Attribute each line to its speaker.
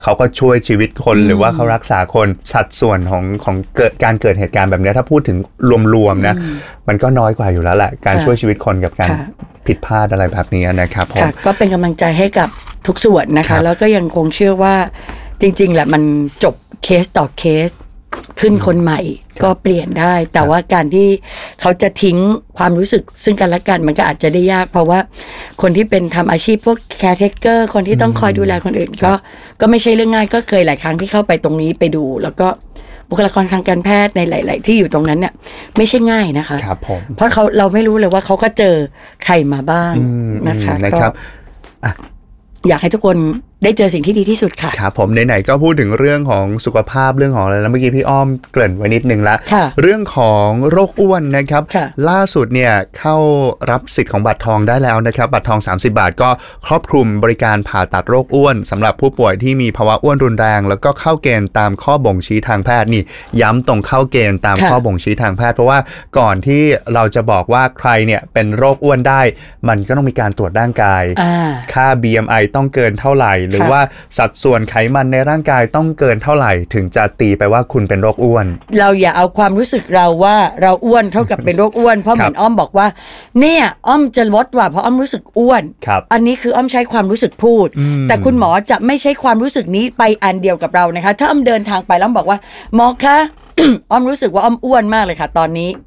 Speaker 1: เขาก็ช่วยชีวิตคนหรือว่าเขารักษาคนสัดส่วนของการเกิดเหตุการณ์แบบนี้ถ้าพูดถึงรวมๆนะมันก็น้อยกว่าอยู่แล้วแหละการช่วยชีวิตคนกับการผิดพลาดอะไรแบบนี้นะครับผม
Speaker 2: ก็เป็นกำลังใจให้กับทุกส่วนนะคะแล้วก็ยังคงเชื่อว่าจริงๆแหละมันจบเคสต่อเคสขึ้นคนใหม่ก็เปลี่ยนได้แต่ว่าการที่เขาจะทิ้งความรู้สึกซึ่งกันและกันมันก็อาจจะได้ยากเพราะว่าคนที่เป็นทำอาชีพพวกแคร์เทคเกอร์คนที่ต้องคอยดูแลคนอื่นก็ไม่ใช่เรื่องง่ายก็เคยหลายครั้งที่เข้าไปตรงนี้ไปดูแล้วก็บุคลากรทางการแพทย์ในหลายๆที่อยู่ตรงนั้นเนี่ยไม่ใช่ง่ายนะคะ
Speaker 1: ครับผม
Speaker 2: เพราะเราไม่รู้เลยว่าเขาก็เจอใครมาบ้างนะคะ
Speaker 1: นะครับ
Speaker 2: อยากให้ทุกคนได้เจอสิ่งที่ดีที่สุดค่ะ
Speaker 1: ครับผมไหนๆก็พูดถึงเรื่องของสุขภาพเรื่องของอะไรแล้วเมื่อกี้พี่อ้อมเกริ่นไว้นิดนึงละเรื่องของโรคอ้วนนะครับล่าสุดเนี่ยเข้ารับสิทธิ์ของบัตรทองได้แล้วนะครับบัตรทอง30 บาทก็ครอบคลุมบริการผ่าตัดโรคอ้วนสำหรับผู้ป่วยที่มีภาวะอ้วนรุนแรงแล้วก็เข้าเกณฑ์ตามข้อบ่งชี้ทางแพทย์นี่ย้ำตรงเข้าเกณฑ์ตามข้อบ่งชี้ทางแพทย์เพราะว่าก่อนที่เราจะบอกว่าใครเนี่ยเป็นโรคอ้วนได้มันก็ต้องมีการตรวจร่างกายค่า BMI ต้องเกินเท่าไหร่หรือว่าสัดส่วนไขมันในร่างกายต้องเกินเท่าไหร่ถึงจะตีไปว่าคุณเป็นโรคอ้วน
Speaker 2: เราอย่าเอาความรู้สึกเราว่าเราอ้วนเท่ากับเป็นโรคอ้วนเพราะเหมือนอ้อมบอกว่าเนี่ยอ้อมจะลดว่ะเพราะอ้อมรู้สึกอ้วนอันนี้คืออ้อมใช้ความรู้สึกพูดแต่คุณหมอจะไม่ใช้ความรู้สึกนี้ไปอันเดียวกับเรานะคะถ้าอ้อมเดินทางไปแล้วบอกว่าหมอคะ อ้อมรู้สึกว่าอ้อมอ้วนมากเลยค่ะตอนนี้